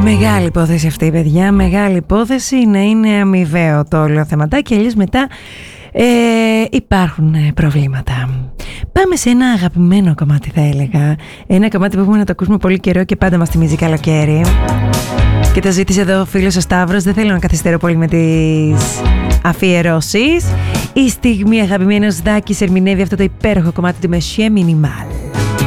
Μεγάλη υπόθεση αυτή, παιδιά. Μεγάλη υπόθεση να είναι αμοιβαίο το όλο θεματάκι. Αλλιώς μετά υπάρχουν προβλήματα. Πάμε σε ένα αγαπημένο κομμάτι, θα έλεγα. Ένα κομμάτι που έχουμε να το ακούσουμε πολύ καιρό και πάντα μας θυμίζει καλοκαίρι. Και το ζήτησε εδώ ο φίλος ο Σταύρος. Δεν θέλω να καθυστερώ πολύ με τις αφιερώσεις. Η στιγμή αγαπημένος Δάκης ερμηνεύει αυτό το υπέροχο κομμάτι του Monsieur Minimal.